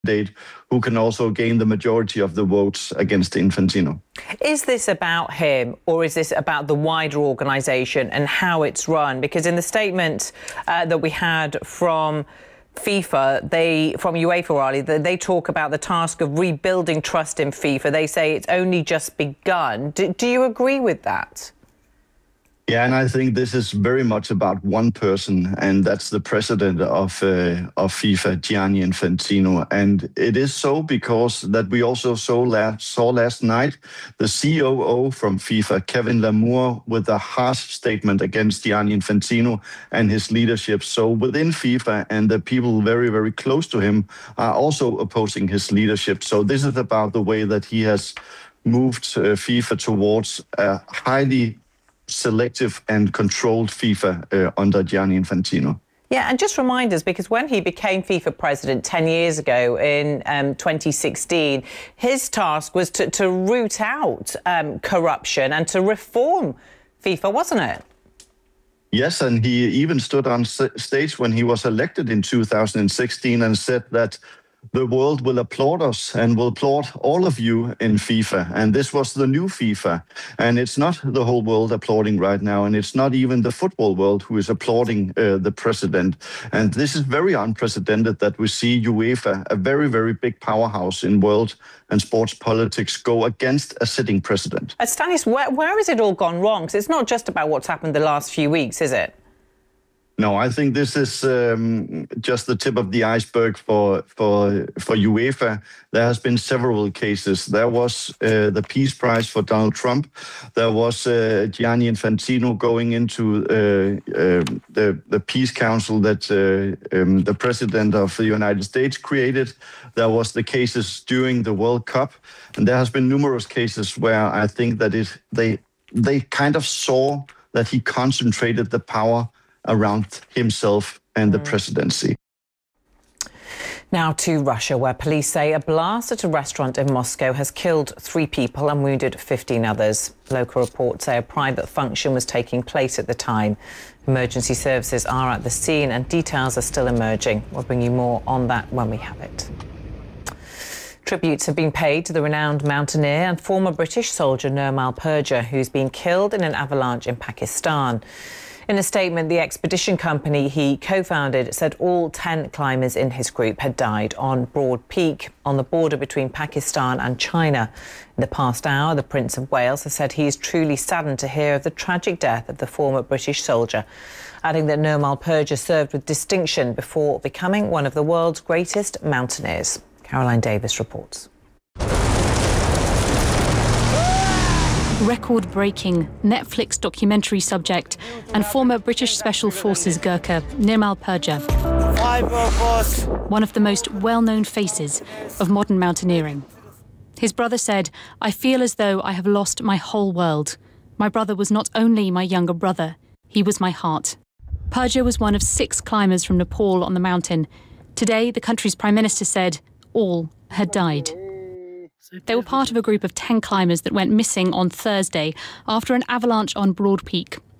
candidate who can also gain the majority of the votes against Infantino. Is this about him, or is this about the wider organisation and how it's run? Because in the statement that we had from FIFA, from UEFA, they talk about the task of rebuilding trust in FIFA. They say it's only just begun. Do you agree with that? Yeah, and I think this is very much about one person, and that's the president of FIFA, Gianni Infantino. And it is so because that we also saw last night the COO from FIFA, Kevin Lamour, with a harsh statement against Gianni Infantino and his leadership. So within FIFA, and the people very, very close to him are also opposing his leadership. So this is about the way that he has moved FIFA towards a highly selective and controlled FIFA under Gianni Infantino. Yeah, and just remind us, because when he became FIFA president 10 years ago in 2016, his task was to root out corruption and to reform FIFA, wasn't it? Yes, and he even stood on stage when he was elected in 2016 and said that the world will applaud us and will applaud all of you in FIFA. And this was the new FIFA. And it's not the whole world applauding right now. And it's not even the football world who is applauding the president. And this is very unprecedented that we see UEFA, a very, very big powerhouse in world and sports politics, go against a sitting president. Stanis, where has it all gone wrong? Because it's not just about what's happened the last few weeks, is it? No, I think this is just the tip of the iceberg for UEFA. There has been several cases. There was the Peace Prize for Donald Trump. There was Gianni Infantino going into the Peace Council that the president of the United States created. There was the cases during the World Cup, and there has been numerous cases where I think that they kind of saw that he concentrated the power around himself and the presidency. Now to Russia, where police say a blast at a restaurant in Moscow has killed 3 people and wounded 15 others. Local reports say a private function was taking place at the time. Emergency services are at the scene and details are still emerging. We'll bring you more on that when we have it. Tributes have been paid to the renowned mountaineer and former British soldier Nirmal Purja, who's been killed in an avalanche in Pakistan. In a statement, the expedition company he co-founded said all 10 climbers in his group had died on Broad Peak on the border between Pakistan and China. In the past hour, the Prince of Wales has said he is truly saddened to hear of the tragic death of the former British soldier, adding that Nirmal Purja served with distinction before becoming one of the world's greatest mountaineers. Caroline Davis reports. Record-breaking Netflix documentary subject and former British Special Forces Gurkha Nirmal Purja, one of the most well-known faces of modern mountaineering. His brother said, "I feel as though I have lost my whole world. My brother was not only my younger brother, he was my heart." Purja was one of 6 climbers from Nepal on the mountain. Today, the country's Prime Minister said all had died. They were part of a group of 10 climbers that went missing on Thursday after an avalanche on Broad Peak,